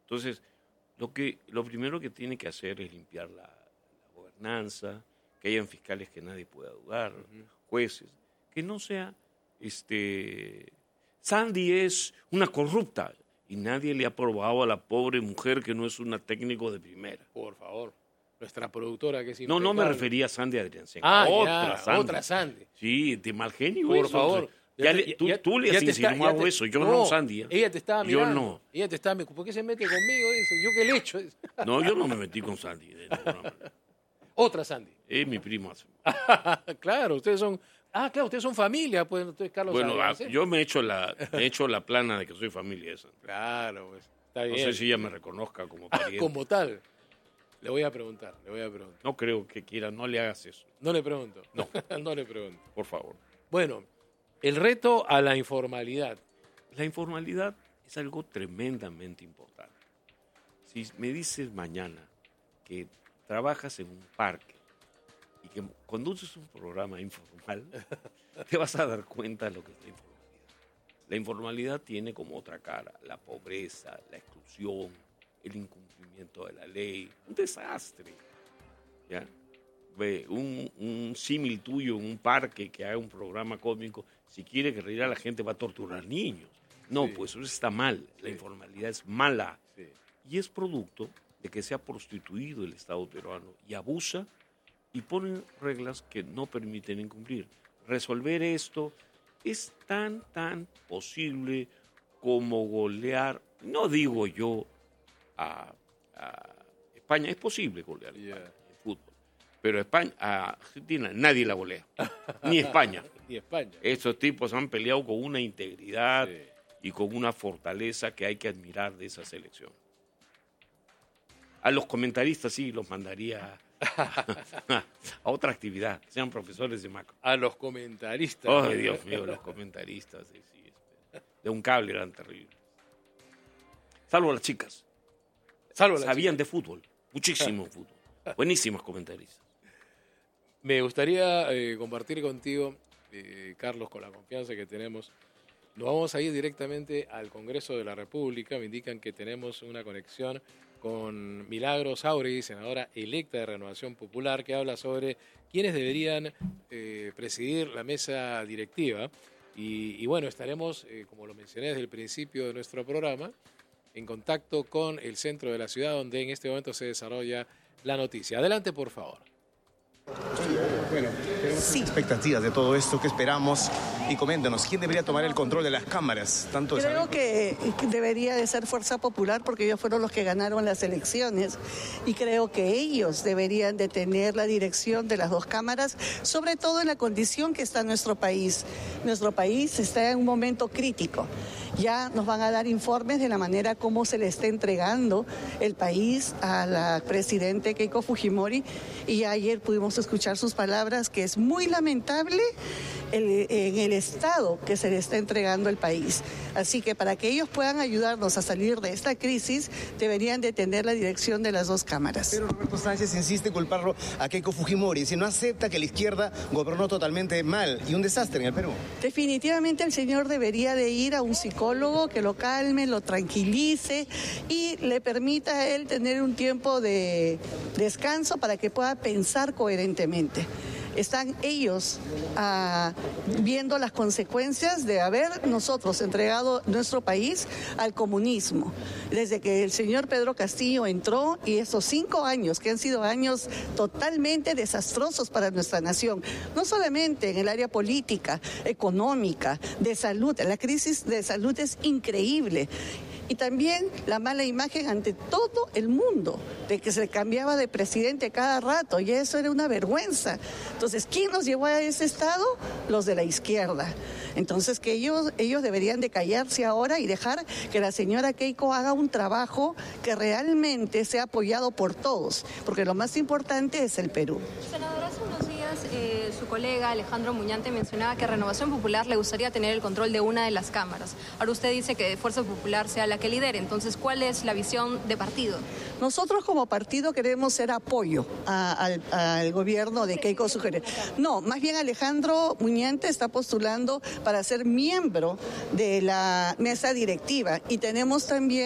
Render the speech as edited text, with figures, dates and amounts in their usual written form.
Entonces, lo primero que tiene que hacer es limpiar la gobernanza, que hayan fiscales que nadie pueda dudar, jueces, que no sea, Sandy es una corrupta y nadie le ha probado a la pobre mujer que no es una técnico de primera. Por favor. Nuestra productora que es impecable. No me refería a Sandy Adriansen. Otra Sandy. Sí, de mal genio. Por favor. Tú le has insinuado eso, yo no, Sandy. Ella te estaba mirando. Yo no. Ella te estaba mirando. ¿Por qué se mete conmigo? Dice, ¿yo qué le he hecho? No, yo no me metí con Sandy. Otra Sandy. Es mi primo. Claro, ustedes son... claro, ustedes son familia, pues entonces Carlos. Bueno, yo me he hecho la plana de que soy familia esa. Claro, pues, está bien. No sé si ella me reconozca como pariente. Como tal. Le voy a preguntar. No creo que quiera, no le hagas eso. No le pregunto. No. No le pregunto. Por favor. Bueno, el reto a la informalidad. La informalidad es algo tremendamente importante. Si me dices mañana que trabajas en un parque y que conduces un programa informal, te vas a dar cuenta de lo que es la informalidad. La informalidad tiene como otra cara la pobreza, la exclusión, el incumplimiento de la ley, un desastre. ¿Ya? Ve, un símil tuyo en un parque que haga un programa cómico, si quiere que reír a la gente va a torturar niños. No, sí. Pues eso está mal, la informalidad es mala. Sí. Y es producto de que se ha prostituido el Estado peruano y abusa y pone reglas que no permiten incumplir. Resolver esto es tan posible como golear, no digo yo a España, es posible golear a España en fútbol, pero a Argentina nadie la golea, ni España. Ni España. Estos tipos han peleado con una integridad y con una fortaleza que hay que admirar de esa selección. A los comentaristas sí los mandaría a otra actividad, que sean profesores de macro. A los comentaristas. Ay, Dios mío, los comentaristas de un cable eran terribles. Salvo las chicas. Sabían de fútbol, muchísimo fútbol. Buenísimos comentaristas. Me gustaría compartir contigo, Carlos, con la confianza que tenemos. Nos vamos a ir directamente al Congreso de la República. Me indican que tenemos una conexión con Milagros Jáuregui, senadora electa de Renovación Popular, que habla sobre quiénes deberían presidir la mesa directiva. Y bueno, estaremos, como lo mencioné desde el principio de nuestro programa, en contacto con el centro de la ciudad, donde en este momento se desarrolla la noticia. Adelante, por favor. Bueno, tenemos expectativas de todo esto, ¿qué esperamos? Y coméntanos, ¿quién debería tomar el control de las cámaras? Creo que debería de ser Fuerza Popular, porque ellos fueron los que ganaron las elecciones, y creo que ellos deberían de tener la dirección de las dos cámaras, sobre todo en la condición que está nuestro país. Nuestro país está en un momento crítico. Ya nos van a dar informes de la manera como se le está entregando el país a la presidente Keiko Fujimori, y ayer pudimos escuchar sus palabras, que es muy lamentable en el estado que se le está entregando el país. Así que para que ellos puedan ayudarnos a salir de esta crisis, deberían de tener la dirección de las dos cámaras. Pero Roberto Sánchez insiste en culparlo a Keiko Fujimori, si no acepta que la izquierda gobernó totalmente mal y un desastre en el Perú. Definitivamente el señor debería de ir a un psicólogo que lo calme, lo tranquilice y le permita a él tener un tiempo de descanso para que pueda pensar coherentemente. Están ellos viendo las consecuencias de haber nosotros entregado nuestro país al comunismo. Desde que el señor Pedro Castillo entró, y estos 5 años, que han sido años totalmente desastrosos para nuestra nación, no solamente en el área política, económica, de salud. La crisis de salud es increíble. Y también la mala imagen ante todo el mundo, de que se cambiaba de presidente cada rato, y eso era una vergüenza. Entonces, ¿quién nos llevó a ese estado? Los de la izquierda. Entonces, que ellos deberían de callarse ahora y dejar que la señora Keiko haga un trabajo que realmente sea apoyado por todos, porque lo más importante es el Perú. Senadora, hace unos días su colega Alejandro Muñante mencionaba que Renovación Popular le gustaría tener el control de una de las cámaras. Ahora usted dice que Fuerza Popular sea la que lidere. Entonces, ¿cuál es la visión de partido? Nosotros como partido queremos ser apoyo al gobierno de Keiko Fujimori. No, más bien Alejandro Muñante está postulando para ser miembro de la mesa directiva, y tenemos también